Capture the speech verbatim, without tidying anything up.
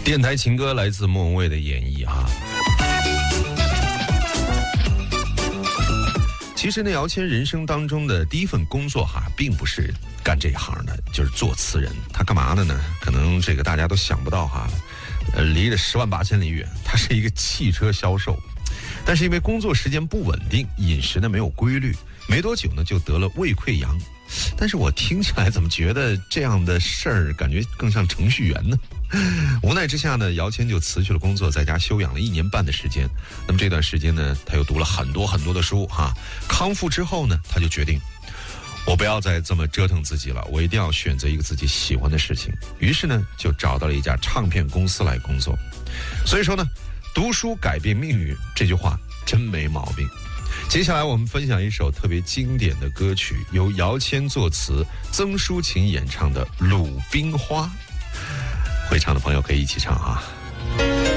电台情歌来自莫文蔚的演绎啊。其实呢，姚谦人生当中的第一份工作哈，并不是干这一行的，就是做词人。他干嘛的呢？可能这个大家都想不到哈，呃，离了十万八千里远。他是一个汽车销售，但是因为工作时间不稳定，饮食呢没有规律，没多久呢就得了胃溃疡。但是我听起来怎么觉得这样的事儿感觉更像程序员呢？无奈之下呢，姚谦就辞去了工作，在家休养了一年半的时间。那么这段时间呢，他又读了很多很多的书哈。康复之后呢，他就决定，我不要再这么折腾自己了，我一定要选择一个自己喜欢的事情。于是呢，就找到了一家唱片公司来工作。所以说呢，读书改变命运这句话真没毛病。接下来我们分享一首特别经典的歌曲，由姚谦作词，曾淑琴演唱的《鲁冰花》。会唱的朋友可以一起唱啊。